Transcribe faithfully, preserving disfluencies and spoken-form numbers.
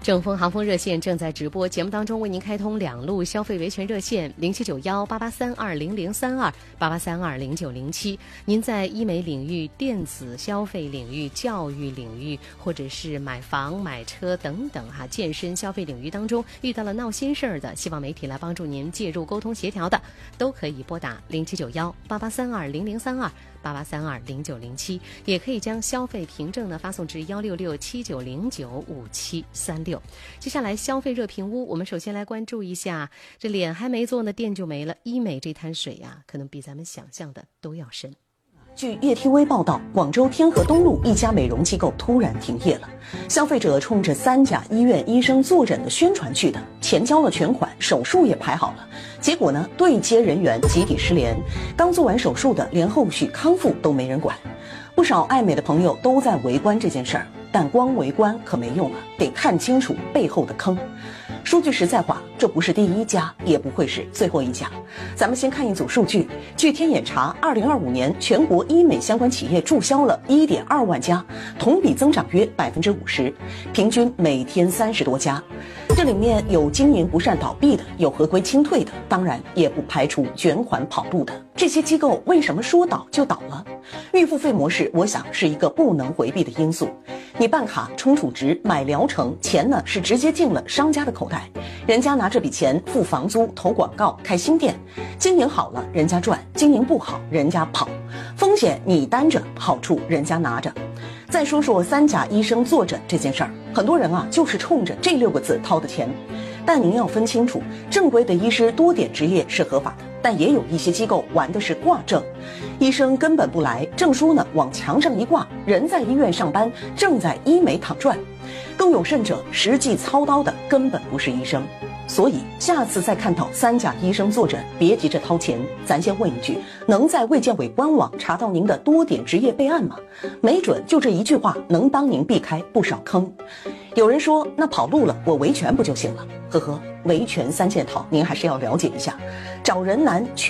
正风航风热线正在直播，节目当中为您开通两路消费维权热线：零七九幺八八三二零零三二八八三二零九零七。您在医美领域、电子消费领域、教育领域，或者是买房、买车等等哈，健身消费领域当中遇到了闹心事儿的，希望媒体来帮助您介入沟通协调的，都可以拨打零七九幺八八三二零零三二八八三二零九零七，也可以将消费凭证呢发送至幺六六七九零九五七三六。接下来消费热评屋，我们首先来关注一下，这脸还没做呢，店就没了。医美这滩水呀、啊，可能比咱们想象的都要深。 据叶 T V 报道，广州天河东路一家美容机构突然停业了，消费者冲着三甲医院医生坐诊的宣传去的，钱交了全款，手术也排好了，结果呢，对接人员集体失联，刚做完手术的连后续康复都没人管。不少爱美的朋友都在围观这件事儿，但光围观可没用啊，得看清楚背后的坑。说句实在话，这不是第一家，也不会是最后一家。咱们先看一组数据，据天眼查，二零二五年全国医美相关企业注销了 一点二万家，同比增长约 百分之五十， 平均每天三十多家。这里面有经营不善倒闭的，有合规清退的，当然也不排除卷款跑路的。这些机构为什么说倒就倒了？预付费模式，我想是一个不能回避的因素。你办卡充储值买疗程，钱呢是直接进了商家的口袋，人家拿这笔钱付房租、投广告、开新店，经营好了人家赚，经营不好人家跑，风险你担着，好处人家拿着。再说说三甲医生坐诊这件事儿，很多人啊就是冲着这六个字掏的钱。但您要分清楚，正规的医师多点执业是合法的，但也有一些机构玩的是挂证，医生根本不来，证书呢往墙上一挂，人在医院上班，正在医美躺赚。更有甚者，实际操刀的根本不是医生。所以下次再看到三甲医生坐诊，别急着掏钱，咱先问一句，能在卫健委官网查到您的多点执业备案吗？没准就这一句话能帮您避开不少坑。有人说，那跑路了，我维权不就行了？呵呵，维权三件套您还是要了解一下，找人难，